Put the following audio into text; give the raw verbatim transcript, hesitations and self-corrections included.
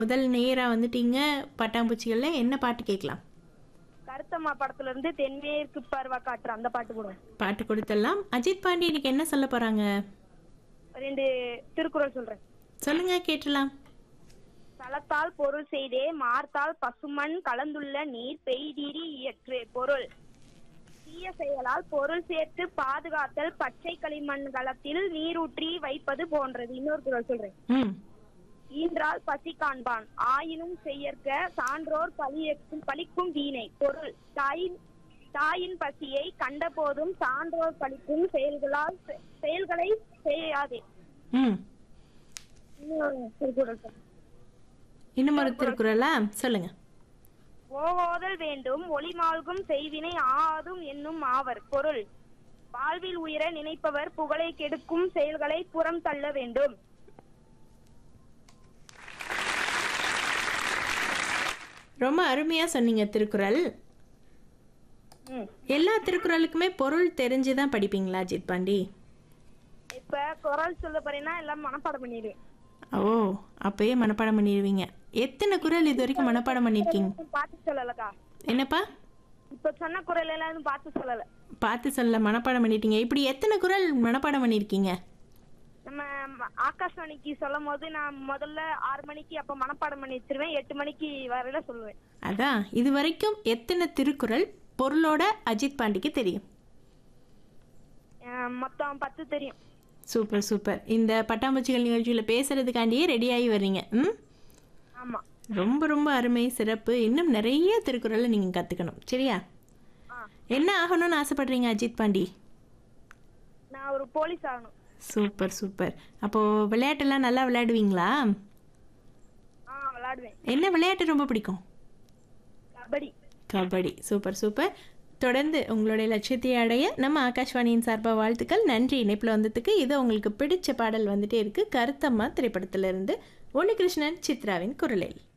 முதல் நேரா வந்துட்டீங்க. பட்டாம்பூச்சிகள்ல என்ன பாட்டு கேட்கலாம்? கருத்தம்மா படத்துல இருந்து தென்மேற்கு பருவ காற்று அந்த பாட்டு போடுவோம். பாட்டு கொடுத்துடலாம். அஜித் பாண்டி இன்னைக்கு என்ன சொல்ல போறாங்க? ரெண்டு திருக்குறள் சொல்றேன். சொல்லுங்க, கேட்டலாம். களத்தால் பொருள் செய்தே மார்த்தால் பசுமண் கலந்துள்ள நீர் பெய்திரி இயற்று பொருள் தீய செயலால் பொருள் சேர்த்து பாதுகாத்தல் பச்சை களிமண் களத்தில் நீரூற்றி வைப்பது போன்றது. இன்னொரு குறள் சொல்றேன். ம் ஈன்றால் பசி காண்பான் ஆயினும் செய்யற்க சான்றோர் பழியக்கும் பழிக்கும் வீணை பொருள் தாயின் தாயின் பசியை கண்ட போதும் சான்றோர் பழிக்கும் செயல்களால் செ- செயல்களை செய்யாதே. ம் இன்னொரு திருக்குறள் சொல்றேன். இன்னும் ஒரு திருக்குறளா? சொல்லுங்க. ஓவோதல் வேண்டும் ஒளிமால்கும் செய்வினை ஆதும் என்னும் ஆவர் பொருள் வாழ்வில் உயர நினைப்பவர் புகழை கெடுக்கும் செயல்களை புறம் தள்ள வேண்டும். ரொம்ப அருமையா சொன்னீங்க திருக்குறள். ம். எல்லா திருக்குறளுக்குமே பொருள் தெரிஞ்சுதான் படிப்பீங்களா அஜித் பாண்டி? இப்ப குறள் சொல்ல போறேன்னா எல்லாம் மனப்பாடம் பண்ணிடுவேன். ஓ, அப்பயே மனப்பாடம் பண்ணிடுவீங்க. எத்தனை குறள் இது வரைக்கும் மனப்பாடம் பண்ணிருக்கீங்க? பார்த்து சொல்லலக்கா. என்னப்பா? இப்ப சொன்ன குறள் எல்லாம் எதுவும் பார்த்து சொல்லல. பார்த்து சொல்ல மனப்பாடம் பண்ணிட்டீங்க. இப்படி எத்தனை குறள் மனப்பாடம் பண்ணிருக்கீங்க? நம்ம ம- ஆகாஷ்வாணிக்கு சொல்லும் போது நான் முதல்ல ஆறு மணிக்கு அப்ப மனப்பாடம் பண்ணி வச்சிருவேன். எட்டு மணிக்கு வரையில சொல்லுவேன். அதான், இது வரைக்கும் எத்தனை திருக்குறள் பொருளோட அஜித் பாண்டிக்கு தெரியும்? அஹ் மொத்தம் பத்து தெரியும். Super super. இந்த பட்டாம்பூச்சிகள் நிகழ்ச்சியில் பேசுறதுக்காண்டியே ரெடியாகி வர்றீங்க. ம் ஆமா. ரொம்ப ரொம்ப அருமை, சிறப்பு. இன்னும் நிறைய திருக்குறளை நீங்கள் கற்றுக்கணும், சரியா? ஆ. என்ன ஆகணும்னு ஆசைப்படுறீங்க அஜித் பாண்டி? நான் ஒரு போலீஸ் ஆகணும். Super super. அப்போது விளையாட்டெல்லாம் நல்லா விளையாடுவீங்களா? ஆ விளையாடுவேன். என்ன விளையாட்டு ரொம்ப பிடிக்கும்? கபடி. கபடி. Super super. தொடர்ந்து உங்களுடைய லட்சியத்தை அடைய நம்ம ஆகாஷ்வாணியின் சார்பாக வாழ்த்துக்கள். நன்றி இணைப்பில் வந்ததுக்கு. இது உங்களுக்கு பிடிச்ச பாடல் வந்துட்டே இருக்கு. கருத்தம்மா திரைப்படத்திலிருந்து உன்னிகிருஷ்ணன் சித்ராவின் குரலில்.